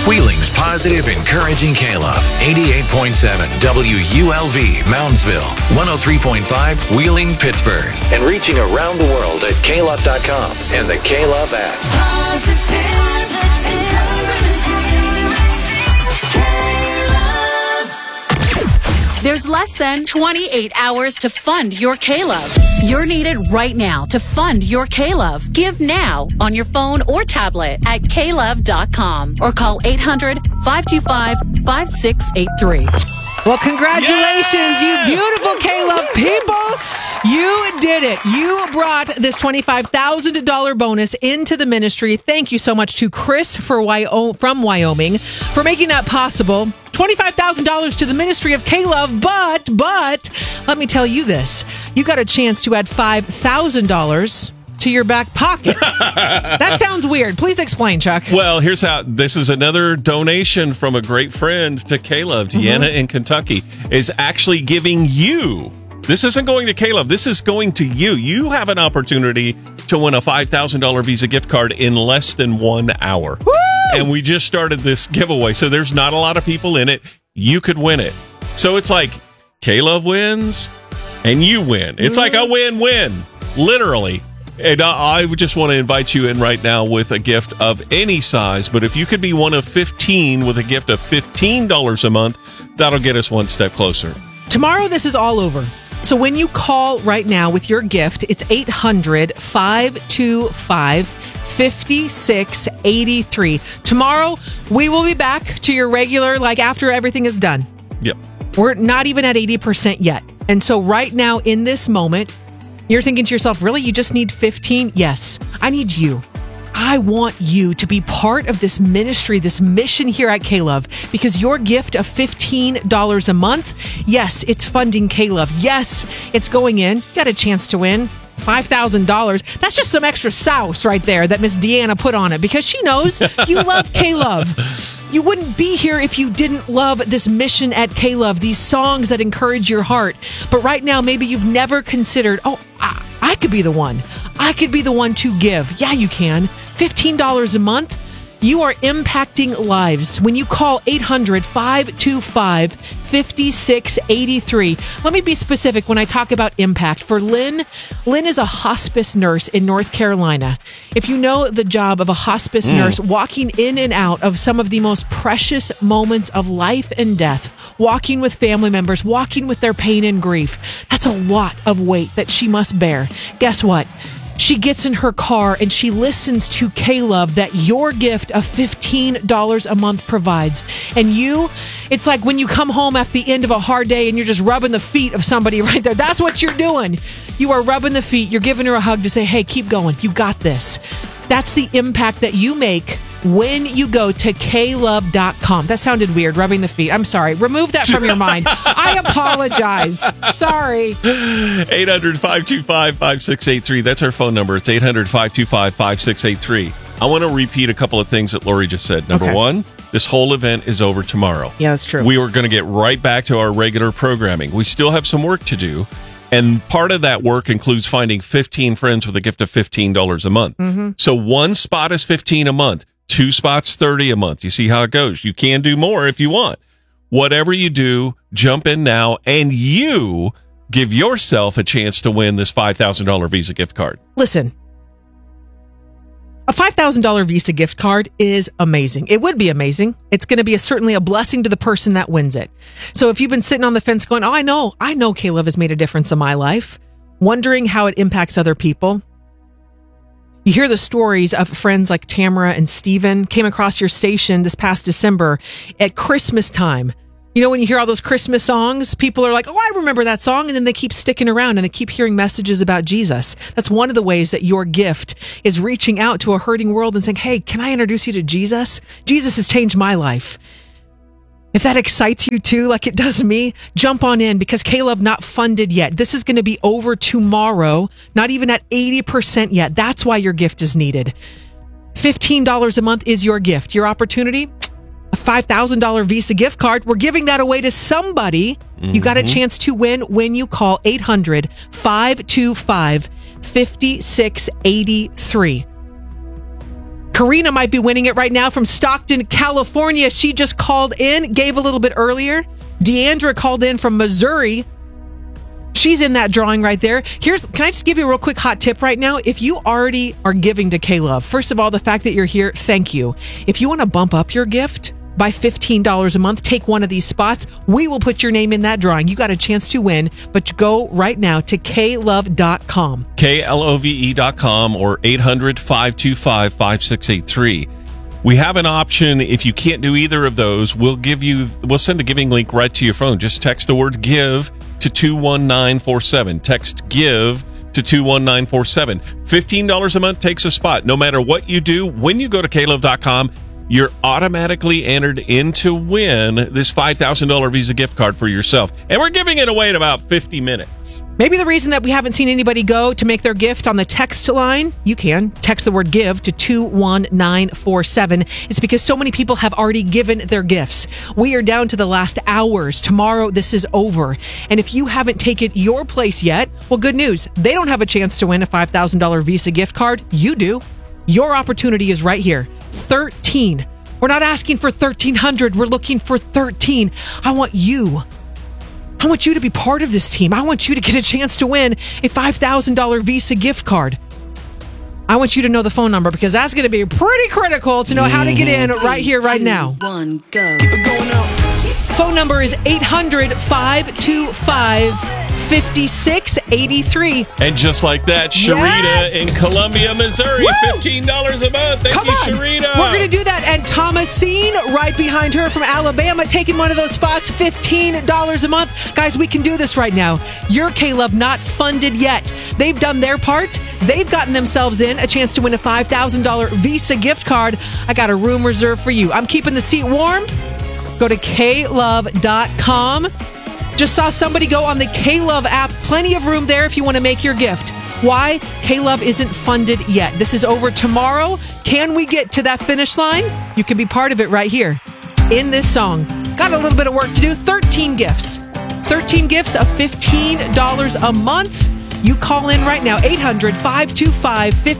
Wheeling's positive, encouraging K-Love. 88.7 WULV, Moundsville. 103.5 Wheeling, Pittsburgh. And reaching around the world at klove.com and the K-Love app. There's less than 28 hours to fund your K-Love. You're needed right now to fund your K-Love. Give now on your phone or tablet at klove.com or call 800-525-5683. Well, congratulations, you beautiful K-Love people. You did it. You brought this $25,000 bonus into the ministry. Thank you so much to Chris from Wyoming for making that possible. $25,000 to the ministry of K-Love, but let me tell you this. You got a chance to add $5,000 to your back pocket. That sounds weird. Please explain, Chuck. Well, here's how. This is another donation from a great friend to K-Love. Deanna in Kentucky is actually giving you. This isn't going to K-Love. This is going to you. You have an opportunity to win a $5,000 Visa gift card in less than 1 hour. Woo! And we just started this giveaway, so there's not a lot of people in it. You could win it. So it's like K-Love wins and you win. It's like a win-win, literally. And I would just want to invite you in right now with a gift of any size. But if you could be one of 15 with a gift of $15 a month, that'll get us one step closer. Tomorrow, this is all over. So when you call right now with your gift, it's 800-525-5683. Tomorrow, we will be back to your regular, like after everything is done. Yep. We're not even at 80% yet. And so right now, in this moment, you're thinking to yourself, really? You just need 15? Yes. I need you. I want you to be part of this ministry, this mission here at K-Love, because your gift of $15 a month, yes, it's funding K-Love. Yes, it's going in. You got a chance to win $5,000. That's just some extra sauce right there that Miss Deanna put on it, because she knows you love K-Love. You wouldn't be here if you didn't love this mission at K-Love, these songs that encourage your heart. But right now, maybe you've never considered, I could be the one. I could be the one to give. Yeah, you can. $15 a month. You are impacting lives when you call 800-525-5683. Let me be specific when I talk about impact. For Lynn is a hospice nurse in North Carolina. If you know the job of a hospice nurse, walking in and out of some of the most precious moments of life and death, walking with family members, walking with their pain and grief, that's a lot of weight that she must bear. Guess what? She gets in her car and she listens to K-Love that your gift of $15 a month provides. And it's like when you come home at the end of a hard day and you're just rubbing the feet of somebody right there. That's what you're doing. You are rubbing the feet. You're giving her a hug to say, hey, keep going. You got this. That's the impact that you make when you go to klove.com. That sounded weird, rubbing the feet. I'm sorry. Remove that from your mind. I apologize. Sorry. 800-525-5683. That's our phone number. It's 800-525-5683. I want to repeat a couple of things that Lori just said. Number one, this whole event is over tomorrow. Yeah, that's true. We are going to get right back to our regular programming. We still have some work to do. And part of that work includes finding 15 friends with a gift of $15 a month. So one spot is $15 a month. 2 spots, $30 a month. You see how it goes. You can do more if you want. Whatever you do, jump in now, and you give yourself a chance to win this $5,000 Visa gift card. Listen, a $5,000 Visa gift card is amazing. It would be amazing. It's going to be certainly a blessing to the person that wins it. So if you've been sitting on the fence going, I know K-Love has made a difference in my life, wondering how it impacts other people, you hear the stories of friends like Tamara and Steven came across your station this past December at Christmas time. You know, when you hear all those Christmas songs, people are like, I remember that song. And then they keep sticking around and they keep hearing messages about Jesus. That's one of the ways that your gift is reaching out to a hurting world and saying, hey, can I introduce you to Jesus? Jesus has changed my life. If that excites you too, like it does me, jump on in, because K-Love not funded yet. This is going to be over tomorrow, not even at 80% yet. That's why your gift is needed. $15 a month is your gift. Your opportunity, a $5,000 Visa gift card. We're giving that away to somebody. You got a chance to win when you call 800-525-5683. Karina might be winning it right now from Stockton, California. She just called in, gave a little bit earlier. Deandra called in from Missouri. She's in that drawing right there. Can I just give you a real quick hot tip right now? If you already are giving to K-Love, first of all, the fact that you're here, thank you. If you want to bump up your gift by $15 a month, take one of these spots. We will put your name in that drawing. You got a chance to win, but go right now to klove.com. KLOVE.com or 800-525-5683. We have an option. If you can't do either of those, we'll send a giving link right to your phone. Just text the word give to 21947. Text give to 21947. $15 a month takes a spot. No matter what you do, when you go to klove.com, you're automatically entered in to win this $5,000 Visa gift card for yourself. And we're giving it away in about 50 minutes. Maybe the reason that we haven't seen anybody go to make their gift on the text line, you can text the word give to 21947, is because so many people have already given their gifts. We are down to the last hours. Tomorrow, this is over. And if you haven't taken your place yet, well, good news. They don't have a chance to win a $5,000 Visa gift card. You do. Your opportunity is right here. 13. We're not asking for 1,300. We're looking for 13. I want you to be part of this team. I want you to get a chance to win a $5,000 Visa gift card. I want you to know the phone number because that's going to be pretty critical to know how to get in right here, right now. 3, 2, 1, go. Keep it going up. Phone number is 800-525-5683. And just like that, Sharita in Columbia, Missouri, Woo! $15 a month. Thank you, Sharita. We're going to do that. And Thomasine, right behind her from Alabama, taking one of those spots, $15 a month. Guys, we can do this right now. Your K-Love not funded yet. They've done their part. They've gotten themselves in a chance to win a $5,000 Visa gift card. I got a room reserved for you. I'm keeping the seat warm. Go to klove.com. Just saw somebody go on the K-Love app. Plenty of room there if you want to make your gift. Why? K-Love isn't funded yet. This is over tomorrow. Can we get to that finish line? You can be part of it right here in this song. Got a little bit of work to do. 13 gifts. 13 gifts of $15 a month. You call in right now, 800-525-5683.